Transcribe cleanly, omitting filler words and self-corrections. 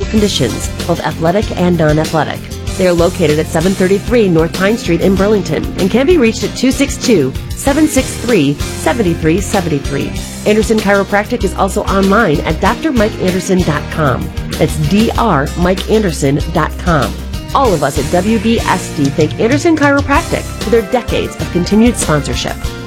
conditions, both athletic and non-athletic. They are located at 733 North Pine Street in Burlington and can be reached at 262-763-7373. Anderson Chiropractic is also online at drmikeanderson.com. That's drmikeanderson.com. All of us at WBSD thank Anderson Chiropractic for their decades of continued sponsorship.